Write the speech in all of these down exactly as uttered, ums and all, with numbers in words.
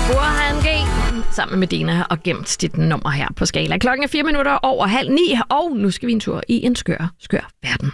Burhan G sammen med Dina og gemt dit nummer her på Skala. Klokken er fire minutter over halv ni, og nu skal vi en tur i en skør, skør verden.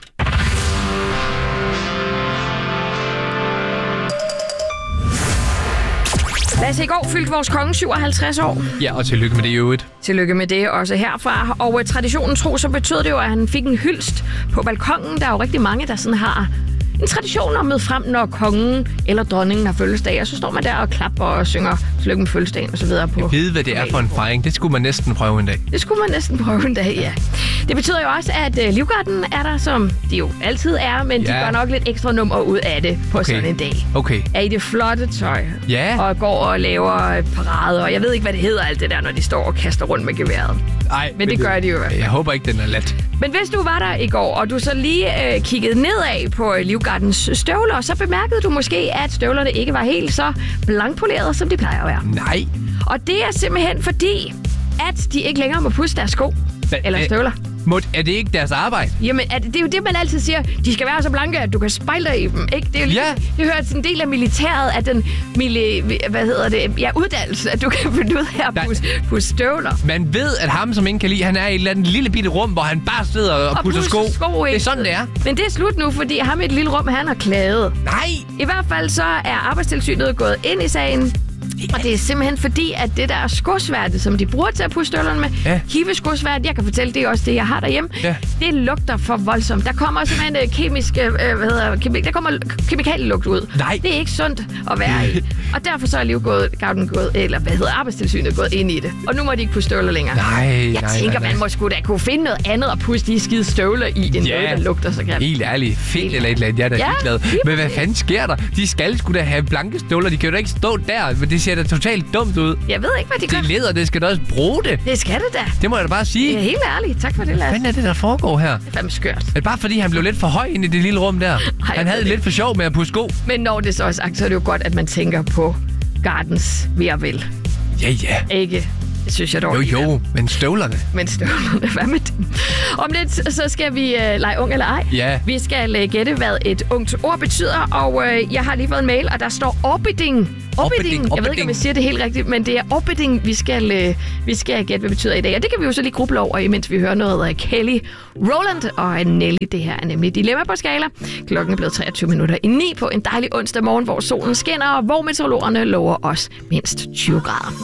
Lasse, i går fyldte vores konge syvoghalvtreds år. Ja, og tillykke med det i øvrigt. Tillykke med det også herfra. Og uh, traditionen tro, så betød det jo, at han fik en hyldst på balkongen. Der er jo rigtig mange, der sådan har en tradition om at møde frem, når kongen eller dronningen har fødselsdag. Og så står man der og klapper og synger tillykke med fødselsdagen og så videre på. Jeg ved, hvad det er for en fejring. Det skulle man næsten prøve en dag. Det skulle man næsten prøve en dag, ja. Det betyder jo også, at uh, Livgarden er der, som de jo altid er, men ja. de gør nok lidt ekstra nummer ud af det på okay. sådan en dag. Okay. Er i det flotte tøj. Ja. Og går og laver parader, og jeg ved ikke, hvad det hedder alt det der, når de står og kaster rundt med geværet. Nej, men, men det, det gør de jo i hvert fald. Jeg håber ikke, den er let. Men hvis du var der i går, og du så lige øh, kiggede nedad på Livgardens støvler, så bemærkede du måske, at støvlerne ikke var helt så blankpolerede, som de plejer at være. Nej. Og det er simpelthen fordi, at de ikke længere må pusse deres sko Hva, eller støvler. Må, er det ikke deres arbejde? Jamen, er det, det er jo det, man altid siger. De skal være så blanke, at du kan spejle dig i dem, ikke? Det er jo lige, ja. Det hører til en del af militæret, at den mili, hvad hedder det, ja, uddannelse, at du kan finde ud af at pusse, pusse støvler. Man ved, at ham, som ingen kan lide, han er i et eller andet lille bitte rum, hvor han bare sidder og, og pusser sko. sko det er sådan, det er. Men det er slut nu, fordi ham i et lille rum, han har klaget. Nej! I hvert fald så er Arbejdstilsynet gået ind i sagen. Og det er simpelthen fordi, at det der skosværte, som de bruger til at pusse støvlerne med, ja. hiveskosværte, jeg kan fortælle, det er også det, jeg har derhjemme, ja. det lugter for voldsomt. Der kommer simpelthen uh, kemisk, uh, hvad hedder, kemi- der kommer kemikalielugt ud. Nej. Det er ikke sundt at være i. Og derfor så er Livgarden gået, eller hvad hedder Arbejdstilsynet gået ind i det. Og nu må de ikke pusse støvler længere. Nej, jeg nej, tænker, nej, nej. man må sgu da kunne finde noget andet at pusse de skide støvler i, end ja. noget, der lugter så grimt. Helt ærligt. Fedt eller et eller andet. Jeg er da ja, glad. Men hvad fanden sker der? De skal sgu da have blanke støvler. De kan jo da ikke stå der. Men det ser da totalt dumt ud. Jeg ved ikke, hvad de gør. Det leder, det skal da også bruge det. Det skal det da. Det må jeg da bare sige. Det er helt ærligt. Tak for det, Lasse. Hvad er det, der foregår her? Det er fandme skørt. Er det bare fordi, han blev lidt for høj inde i det lille rum der? Ej, han havde det lidt for sjov med at pusse sko. Men når det så er sagt, så er det jo godt, at man tænker på Gardens ved og vel. Ja, ja. Ikke? Det synes jeg dog. Jo, jo, men støvlerne. Men støvlerne, hvad med dem? Om lidt, så skal vi uh, lege ung eller ej. Ja. Vi skal uh, gætte, hvad et ungt ord betyder, og uh, jeg har lige fået en mail, og der står orbiting. Orbiting. Jeg ved ikke, om jeg siger det helt rigtigt, men det er orbiting, vi skal, uh, vi skal gætte, hvad det betyder i dag. Og det kan vi jo så lige gruble over, imens vi hører noget af Kelly Rowland og Nelly. Det her er nemlig Dilemma på Skala. Klokken er blevet treogtyve minutter i ni på en dejlig onsdag morgen, hvor solen skinner, og hvor meteorologerne lover os mindst tyve grader.